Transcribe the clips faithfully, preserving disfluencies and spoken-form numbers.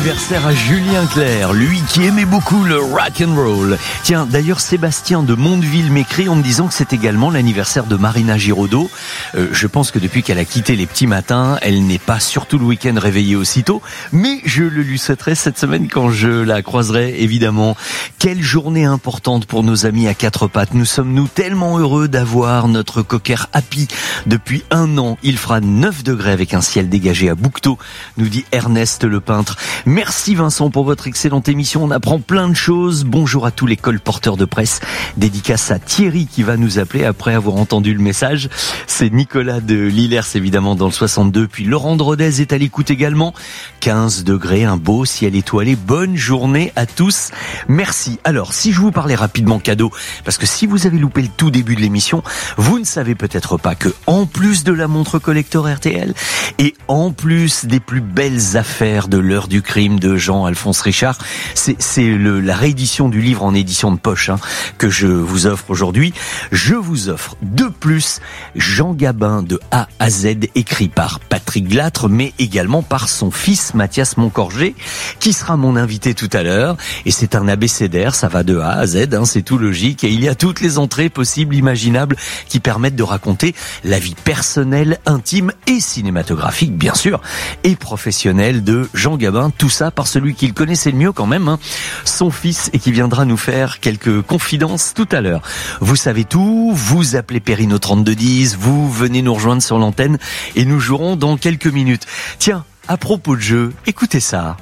anniversaire à Julien Clerc, lui qui aimait beaucoup le rock and roll. Tiens, d'ailleurs Sébastien de Mondeville m'écrit en me disant que c'est également l'anniversaire de Marina Giraudot. Euh, je pense que depuis qu'elle a quitté les petits matins, elle n'est pas surtout le week-end réveillée aussitôt, mais je le lui souhaiterai cette semaine quand je la croiserai évidemment. Quelle journée importante pour nos amis à quatre pattes. Nous sommes nous tellement heureux d'avoir notre cocker Happy depuis un an. Il fera neuf degrés avec un ciel dégagé à Bouquetot, nous dit Ernest le peintre. Merci Vincent pour votre excellente émission, on apprend plein de choses. Bonjour à tous les colporteurs de presse. Dédicace à Thierry qui va nous appeler après avoir entendu le message. C'est Nicolas de Lillers évidemment dans le soixante-deux. Puis Laurent de Rodez est à l'écoute également. quinze degrés, un beau ciel étoilé. Bonne journée à tous. Merci. Alors, si je vous parlais rapidement cadeau, parce que si vous avez loupé le tout début de l'émission, vous ne savez peut-être pas que en plus de la montre collector R T L et en plus des plus belles affaires de l'heure du crime de Jean-Alphonse Richard, c'est, c'est le, la réédition du livre en édition de poche hein, que je vous offre aujourd'hui. Je vous offre de plus Jean Gabin de A à Z, écrit par Patrick Glâtre, mais également par son fils Mathias Moncorgé, qui sera mon invité tout à l'heure. Et c'est un abécédaire, ça va de A à Z, hein, c'est tout logique. Et il y a toutes les entrées possibles, imaginables, qui permettent de raconter la vie personnelle, intime et cinématographique, bien sûr, et professionnelle de Jean Gabin. Tout ça par celui qu'il connaissait le mieux quand même, hein, son fils, et qui viendra nous faire quelques confidences tout à l'heure. Vous savez tout, vous appelez Perrine au trente-deux dix, vous venez nous rejoindre sur l'antenne et nous jouerons dans quelques minutes. Tiens, à propos de jeu, écoutez ça.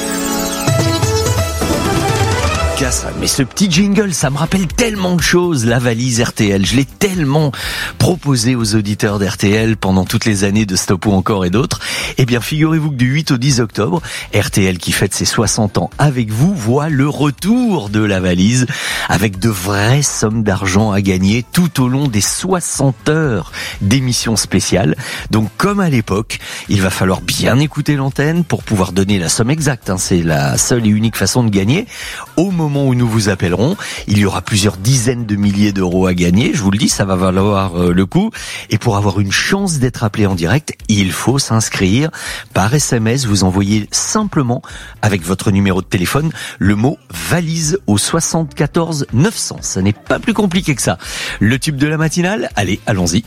Mais ce petit jingle, ça me rappelle tellement de choses, la valise R T L. Je l'ai tellement proposé aux auditeurs d'R T L pendant toutes les années de Stop ou encore et d'autres. Eh bien, figurez-vous que du huit au dix octobre, R T L qui fête ses soixante ans avec vous voit le retour de la valise avec de vraies sommes d'argent à gagner tout au long des soixante heures d'émissions spéciales. Donc, comme à l'époque, il va falloir bien écouter l'antenne pour pouvoir donner la somme exacte. Hein. C'est la seule et unique façon de gagner. Au moment où nous vous appellerons, il y aura plusieurs dizaines de milliers d'euros à gagner, je vous le dis, ça va valoir le coup. Et pour avoir une chance d'être appelé en direct, il faut s'inscrire par S M S. Vous envoyez simplement, avec votre numéro de téléphone, le mot valise au soixante-quatorze neuf cents. Ça n'est pas plus compliqué que ça. Le tube de la matinale, allez, allons-y.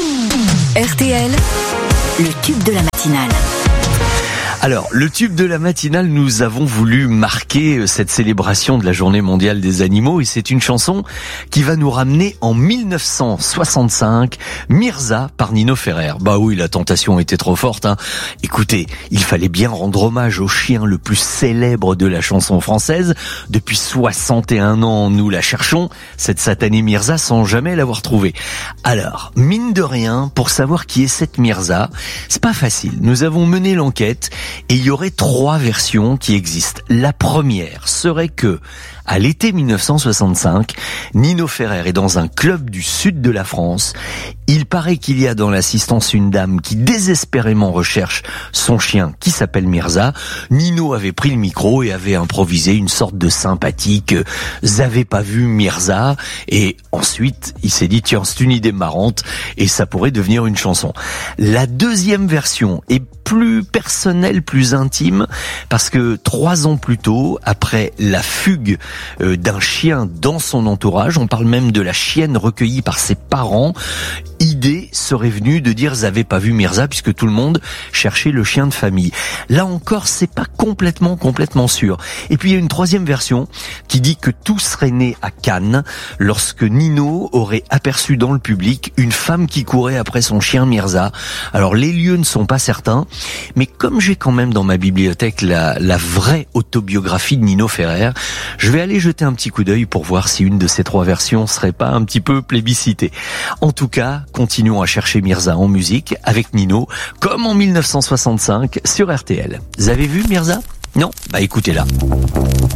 R T L, le tube de la matinale. Alors, le tube de la matinale, nous avons voulu marquer cette célébration de la Journée mondiale des animaux, et c'est une chanson qui va nous ramener en mille neuf cent soixante-cinq, Mirza par Nino Ferrer. Bah oui, la tentation était trop forte, hein. Écoutez, il fallait bien rendre hommage au chien le plus célèbre de la chanson française. Depuis soixante et un ans, nous la cherchons, cette satanée Mirza, sans jamais l'avoir trouvée. Alors, mine de rien, pour savoir qui est cette Mirza, c'est pas facile. Nous avons mené l'enquête, et il y aurait trois versions qui existent. La première serait que, à l'été mille neuf cent soixante-cinq, Nino Ferrer est dans un club du sud de la France. Il paraît qu'il y a dans l'assistance une dame qui désespérément recherche son chien qui s'appelle Mirza. Nino avait pris le micro et avait improvisé une sorte de sympathique « Vous avez pas vu Mirza ?» Et ensuite, il s'est dit « Tiens, c'est une idée marrante et ça pourrait devenir une chanson. » La deuxième version est plus personnelle, plus intime, parce que trois ans plus tôt, après la fugue euh, d'un chien dans son entourage, on parle même de la chienne recueillie par ses parents, idée serait venue de dire « Vous avez pas vu Mirza » puisque tout le monde cherchait le chien de famille. Là encore, c'est pas complètement, complètement sûr. Et puis il y a une troisième version qui dit que tout serait né à Cannes lorsque Nino aurait aperçu dans le public une femme qui courait après son chien Mirza. Alors les lieux ne sont pas certains, mais comme j'ai quand même dans ma bibliothèque la, la vraie autobiographie de Nino Ferrer, je vais aller jeter un petit coup d'œil pour voir si une de ces trois versions serait pas un petit peu plébiscitée. En tout cas, continuons à chercher Mirza en musique avec Nino, comme en mille neuf cent soixante-cinq sur R T L. Vous avez vu Mirza ? Non ? Bah écoutez-la.